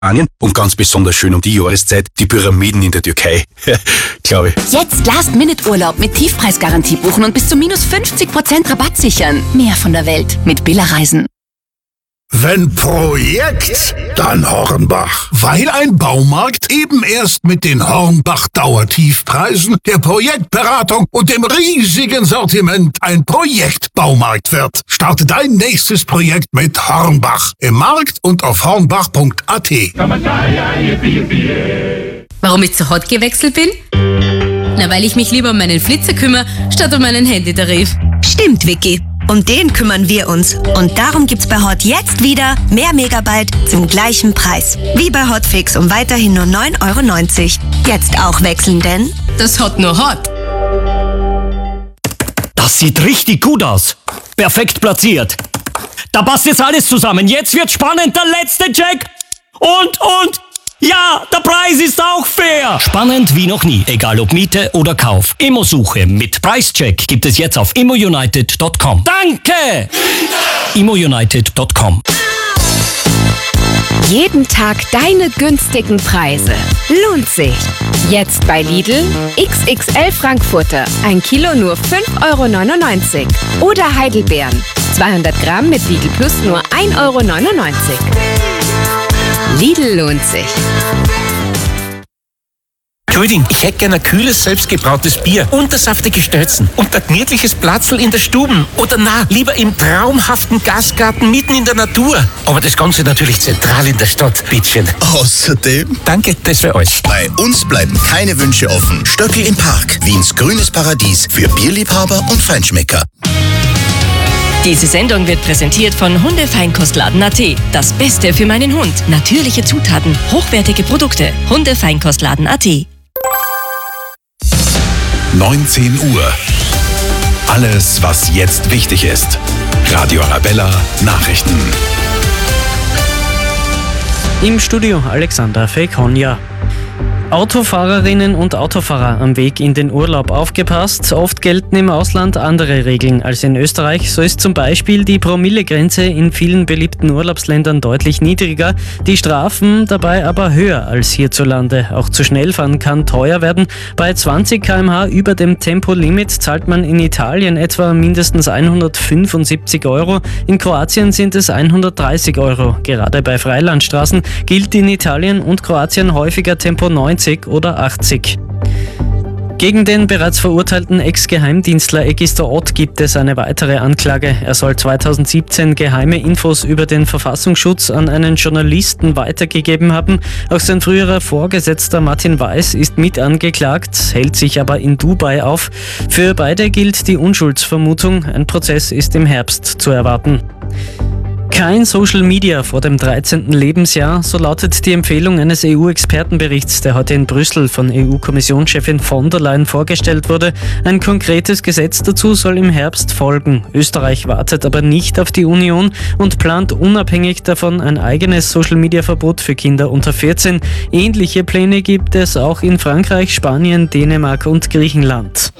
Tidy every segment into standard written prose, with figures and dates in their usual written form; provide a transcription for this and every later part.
und ganz besonders schön um die Jahreszeit die Pyramiden in der Türkei. Glaube ich. Jetzt Last-Minute-Urlaub mit Tiefpreisgarantie buchen und bis zu minus 50% Rabatt sichern. Mehr von der Welt mit Billa Reisen. Wenn Projekt, dann Hornbach. Weil ein Baumarkt eben erst mit den Hornbach-Dauertiefpreisen, der Projektberatung und dem riesigen Sortiment ein Projektbaumarkt wird. Starte dein nächstes Projekt mit Hornbach. Im Markt und auf hornbach.at. Warum ich zu Hot gewechselt bin? Na, weil ich mich lieber um meinen Flitzer kümmere, statt um meinen Handytarif. Stimmt, Vicky. Um den kümmern wir uns. Und darum gibt's bei Hot jetzt wieder mehr Megabyte zum gleichen Preis. Wie bei Hotfix um weiterhin nur 9,90 €. Jetzt auch wechseln, denn das Hot nur Hot. Das sieht richtig gut aus. Perfekt platziert. Da passt jetzt alles zusammen. Jetzt wird spannend, der letzte Check. Und. Ja, der Preis ist auch fair. Spannend wie noch nie, egal ob Miete oder Kauf. Immosuche mit Preischeck gibt es jetzt auf immounited.com. Danke! immounited.com. Jeden Tag deine günstigen Preise. Lohnt sich. Jetzt bei Lidl XXL Frankfurter. 1 Kilo nur 5,99 €. Oder Heidelbeeren. 200 Gramm mit Lidl Plus nur 1,99 €. Lidl lohnt sich. Entschuldigung, ich hätte gerne ein kühles, selbstgebrautes Bier, untersaftige Stelzen und ein gemütliches Platzl in der Stube. Oder lieber im traumhaften Gastgarten mitten in der Natur. Aber das Ganze natürlich zentral in der Stadt, bitteschön. Außerdem... Danke, das für euch. Bei uns bleiben keine Wünsche offen. Stöckel im Park, Wiens grünes Paradies für Bierliebhaber und Feinschmecker. Diese Sendung wird präsentiert von Hundefeinkostladen.at. Das Beste für meinen Hund. Natürliche Zutaten, hochwertige Produkte. Hundefeinkostladen.at. 19 Uhr. Alles, was jetzt wichtig ist. Radio Arabella Nachrichten. Im Studio Alexander Fekonja. Autofahrerinnen und Autofahrer am Weg in den Urlaub aufgepasst. Oft gelten im Ausland andere Regeln als in Österreich. So ist zum Beispiel die Promillegrenze in vielen beliebten Urlaubsländern deutlich niedriger, die Strafen dabei aber höher als hierzulande. Auch zu schnell fahren kann teuer werden. Bei 20 km/h über dem Tempolimit zahlt man in Italien etwa mindestens 175 €. In Kroatien sind es 130 €. Gerade bei Freilandstraßen gilt in Italien und Kroatien häufiger Tempo 90 oder 80. Gegen den bereits verurteilten Ex-Geheimdienstler Egister Ott gibt es eine weitere Anklage. Er soll 2017 geheime Infos über den Verfassungsschutz an einen Journalisten weitergegeben haben. Auch sein früherer Vorgesetzter Martin Weiß ist mit angeklagt, hält sich aber in Dubai auf. Für beide gilt die Unschuldsvermutung. Ein Prozess ist im Herbst zu erwarten. Kein Social Media vor dem 13. Lebensjahr, so lautet die Empfehlung eines EU-Expertenberichts, der heute in Brüssel von EU-Kommissionschefin von der Leyen vorgestellt wurde. Ein konkretes Gesetz dazu soll im Herbst folgen. Österreich wartet aber nicht auf die Union und plant unabhängig davon ein eigenes Social-Media-Verbot für Kinder unter 14. Ähnliche Pläne gibt es auch in Frankreich, Spanien, Dänemark und Griechenland.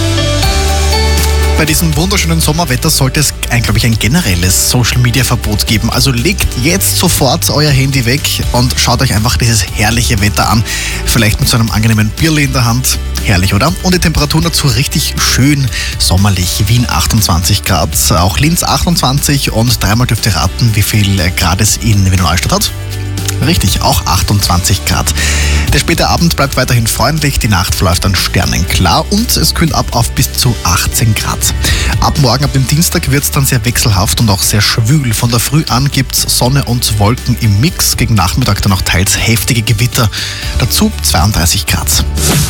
Bei diesem wunderschönen Sommerwetter sollte es, glaube ich, ein generelles Social-Media-Verbot geben. Also legt jetzt sofort euer Handy weg und schaut euch einfach dieses herrliche Wetter an. Vielleicht mit so einem angenehmen Bierli in der Hand. Herrlich, oder? Und die Temperaturen dazu richtig schön sommerlich. Wien 28 Grad, auch Linz 28 und dreimal dürft ihr raten, wie viel Grad es in Wien Neustadt hat. Richtig, auch 28 Grad. Der späte Abend bleibt weiterhin freundlich, die Nacht verläuft dann sternenklar und es kühlt ab auf bis zu 18 Grad. Ab morgen, ab dem Dienstag, wird es dann sehr wechselhaft und auch sehr schwül. Von der Früh an gibt es Sonne und Wolken im Mix, gegen Nachmittag dann auch teils heftige Gewitter. Dazu 32 Grad.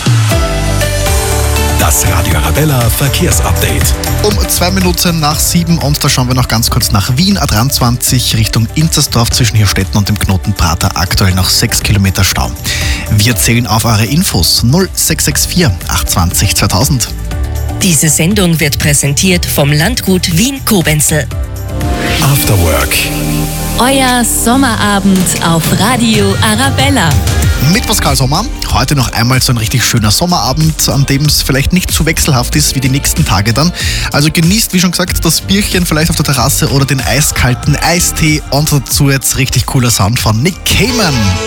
Das Radio Arabella Verkehrsupdate. Um 2 Minuten nach 7 und da schauen wir noch ganz kurz nach Wien, A23 Richtung Inzersdorf zwischen Hirstetten und dem Knoten Prater, aktuell noch 6 Kilometer Stau. Wir zählen auf eure Infos 0664 820 2000. Diese Sendung wird präsentiert vom Landgut Wien-Kobenzl. After Work. Euer Sommerabend auf Radio Arabella. Mit Pascal Sommer. heute noch einmal so ein richtig schöner Sommerabend, an dem es vielleicht nicht zu wechselhaft ist wie die nächsten Tage dann. Also genießt, wie schon gesagt, das Bierchen vielleicht auf der Terrasse oder den eiskalten Eistee und dazu jetzt richtig cooler Sound von Nick Cayman.